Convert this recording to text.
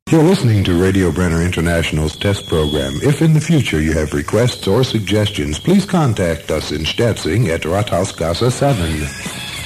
You're listening to Radio Brenner International's test program. If in the future you have requests or suggestions, please contact us in Stetzing at Rathausgasse 7.